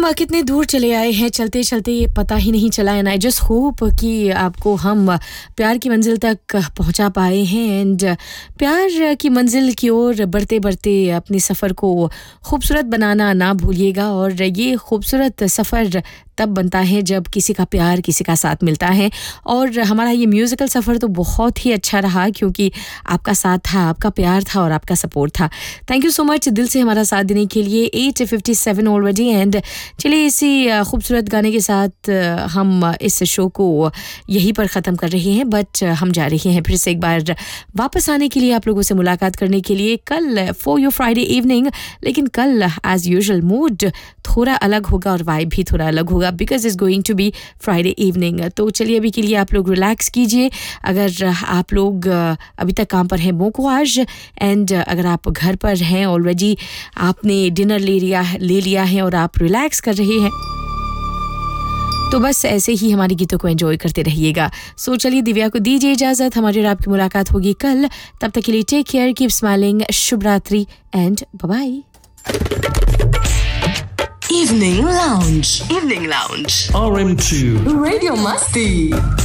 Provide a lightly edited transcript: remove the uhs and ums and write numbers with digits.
कितने दूर चले आए हैं चलते चलते ये पता ही नहीं चला एंड आई जस्ट होप कि आपको हम प्यार की मंजिल तक पहुंचा पाए हैं एंड प्यार की मंजिल की ओर बढ़ते बढ़ते अपने सफ़र को खूबसूरत बनाना ना भूलिएगा और ये खूबसूरत सफ़र तब बनता है जब किसी का प्यार किसी का साथ मिलता है और हमारा ये म्यूज़िकल सफ़र तो बहुत ही अच्छा रहा क्योंकि आपका साथ था आपका प्यार था और आपका सपोर्ट था थैंक यू सो मच दिल से हमारा साथ देने के लिए 8:57 ऑलरेडी एंड चलिए इसी खूबसूरत गाने के साथ हम इस शो को यहीं पर ख़त्म कर रहे हैं बट हम जा रहे हैं फिर से एक बार वापस आने के लिए आप लोगों से मुलाकात करने के लिए कल फॉर योर फ्राइडे इवनिंग लेकिन कल एज़ यूजुअल मूड थोड़ा अलग होगा और वाइब भी थोड़ा अलग होगा because is going to be Friday evening तो चलिए अभी के लिए आप लोग रिलैक्स कीजिए अगर आप लोग अभी तक काम पर हैं मोको आज एंड अगर आप घर पर हैं ऑलरेडी आपने डिनर ले लिया है और आप रिलैक्स कर रहे हैं तो बस ऐसे ही हमारे गीतों को एंजॉय करते रहिएगा सो चलिए दिव्या को दीजिए इजाज़त हमारी और आपकी मुलाकात होगी कल तब तक के लिए टेक केयर कीप स्माइलिंग शुभ रात्रि and bye bye Evening Lounge. Evening Lounge. RM2. Radio Masti.